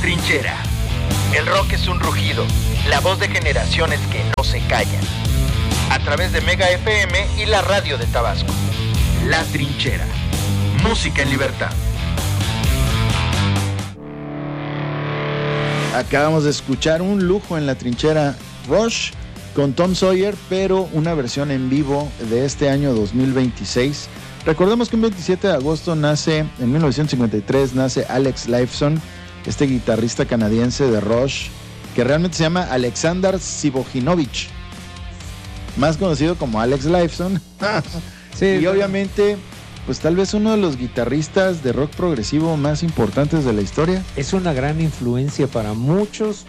Trinchera. El rock es un rugido, la voz de generaciones que no se callan. A través de Mega FM y la radio de Tabasco. La Trinchera. Música en libertad. Acabamos de escuchar un lujo en La Trinchera, Rush con Tom Sawyer, pero una versión en vivo de este año 2026. Recordemos que un 27 de agosto nace, en 1953, nace Alex Lifeson, este guitarrista canadiense de Rush, que realmente se llama Alexander Sibojinovich, más conocido como Alex Lifeson. Sí, y obviamente, pues tal vez uno de los guitarristas de rock progresivo más importantes de la historia. Es una gran influencia para muchos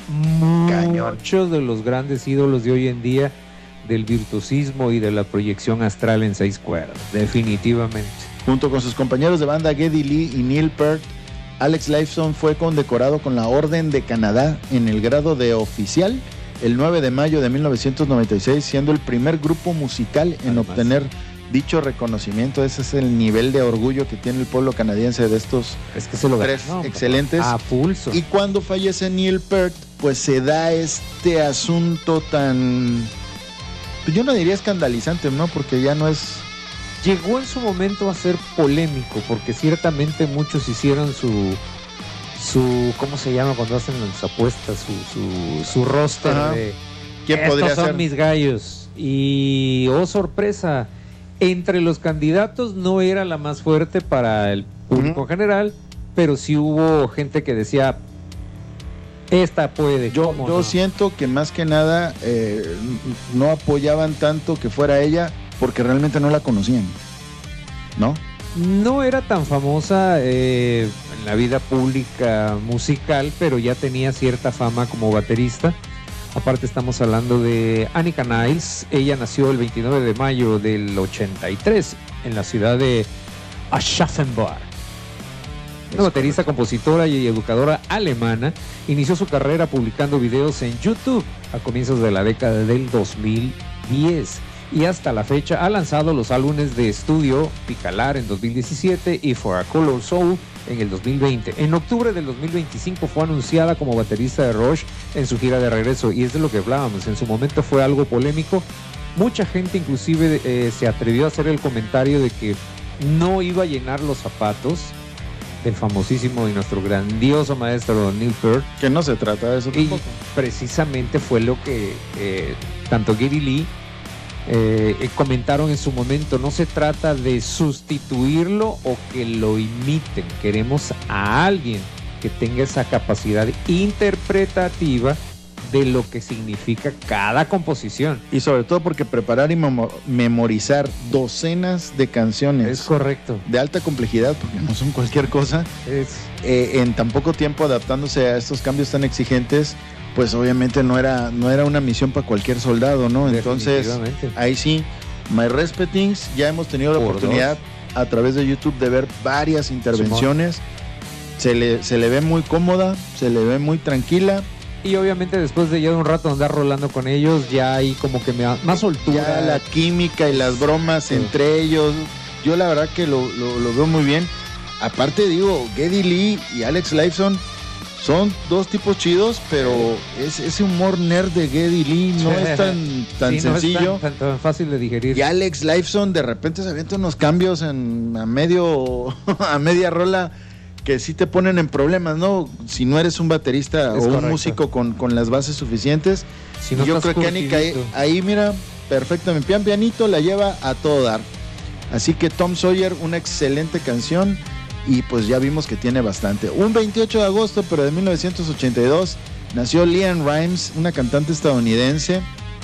de los grandes ídolos de hoy en día, del virtuosismo y de la proyección astral en 6 cuerdas, definitivamente. Junto con sus compañeros de banda Geddy Lee y Neil Peart, Alex Lifeson fue condecorado con la Orden de Canadá en el grado de oficial el 9 de mayo de 1996, siendo el primer grupo musical en obtener dicho reconocimiento. Ese es el nivel de orgullo que tiene el pueblo canadiense de estos tres excelentes. A pulso. Y cuando fallece Neil Peart, pues se da este asunto tan, yo no diría escandalizante, ¿no? Porque ya no es... Llegó en su momento a ser polémico, porque ciertamente muchos hicieron su ¿cómo se llama cuando hacen las apuestas? Su roster. Ajá. De ¿quién podría estos son ser? Mis gallos. Y sorpresa, entre los candidatos no era la más fuerte para el público general, pero sí hubo gente que decía, esta puede. Yo no siento que más que nada no apoyaban tanto que fuera ella, porque realmente no la conocían, ¿no? No era tan famosa en la vida pública musical, pero ya tenía cierta fama como baterista. Aparte estamos hablando de Annika Niles. Ella nació el 29 de mayo del 83 en la ciudad de Aschaffenburg. Una baterista, compositora y educadora alemana. Inició su carrera publicando videos en YouTube a comienzos de la década del 2010. Y hasta la fecha ha lanzado los álbumes de estudio Picalar en 2017 y For a Color Soul en el 2020. En octubre del 2025 fue anunciada como baterista de Rush en su gira de regreso, y es de lo que hablábamos. En su momento fue algo polémico. Mucha gente inclusive se atrevió a hacer el comentario de que no iba a llenar los zapatos del famosísimo y nuestro grandioso maestro Neil Peart. Que no se trata de eso tampoco. Y precisamente fue lo que tanto Geddy Lee comentaron en su momento. No se trata de sustituirlo o que lo imiten, queremos a alguien que tenga esa capacidad interpretativa de lo que significa cada composición. Y sobre todo porque preparar y memorizar docenas de canciones. Es correcto. De alta complejidad, porque no son cualquier cosa. En tan poco tiempo adaptándose a estos cambios tan exigentes, pues obviamente no era una misión para cualquier soldado, ¿no? Entonces, ahí sí, my respectings, ya hemos tenido la oportunidad a través de YouTube de ver varias intervenciones. Se le ve muy cómoda, se le ve muy tranquila. Y obviamente después de ya un rato andar rolando con ellos, ya hay como que más soltura. Ya la química y las bromas entre ellos, yo la verdad que lo veo muy bien. Aparte digo, Geddy Lee y Alex Lifeson son dos tipos chidos, pero ese humor nerd de Geddy Lee no es tan sencillo. No es tan fácil de digerir. Y Alex Lifeson de repente se avienta unos cambios a media rola que sí te ponen en problemas, ¿no? Si no eres un baterista o un músico con las bases suficientes. Si no, yo creo que Annika ahí mira, perfectamente, pianito la lleva a todo dar. Así que Tom Sawyer, una excelente canción. Y pues ya vimos que tiene bastante. Un 28 de agosto, pero de 1982, nació LeAnn Rimes, una cantante estadounidense.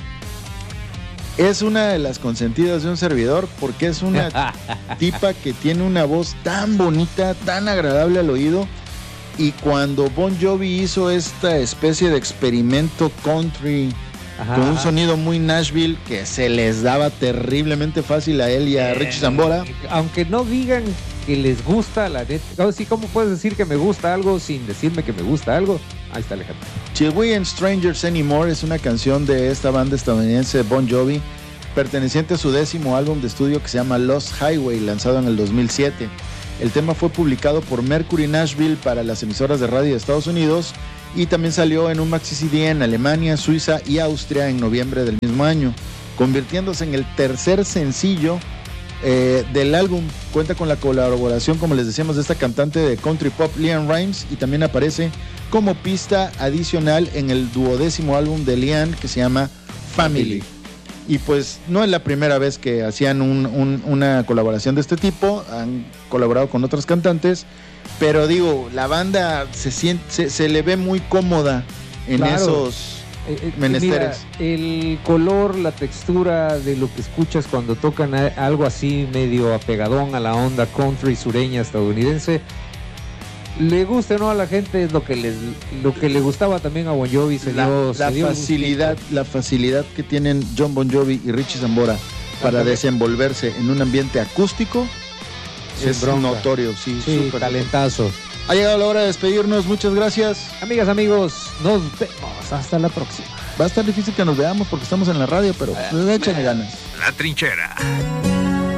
Es una de las consentidas de un servidor, porque es una tipa que tiene una voz tan bonita, tan agradable al oído. Y cuando Bon Jovi hizo esta especie de experimento country con un sonido muy Nashville, que se les daba terriblemente fácil a él y a Richie Sambora. Aunque no digan que les gusta la neta. Sí, ¿cómo puedes decir que me gusta algo sin decirme que me gusta algo? Ahí está, Alejandro. Till We Ain't Strangers Anymore es una canción de esta banda estadounidense Bon Jovi, perteneciente a su 10º álbum de estudio que se llama Lost Highway, lanzado en el 2007. El tema fue publicado por Mercury Nashville para las emisoras de radio de Estados Unidos y también salió en un maxi CD en Alemania, Suiza y Austria en noviembre del mismo año, convirtiéndose en el tercer sencillo del álbum. Cuenta con la colaboración, como les decíamos, de esta cantante de country pop LeAnn Rimes, y también aparece como pista adicional en el 12º álbum de LeAnn, que se llama Family. Y pues no es la primera vez que hacían una colaboración de este tipo, han colaborado con otros cantantes, pero digo, la banda se le ve muy cómoda en esos menesteres. Mira, el color, la textura de lo que escuchas cuando tocan algo así medio apegadón a la onda country sureña estadounidense, le gusta, ¿no? A la gente es lo que le gustaba también a Bon Jovi. La facilidad que tienen John Bon Jovi y Richie Sambora para desenvolverse en un ambiente acústico es notorio, sí, súper talentazo. Ha llegado la hora de despedirnos, muchas gracias. Amigas, amigos, nos vemos hasta la próxima. Va a estar difícil que nos veamos porque estamos en la radio, pero échenle ganas. La Trinchera.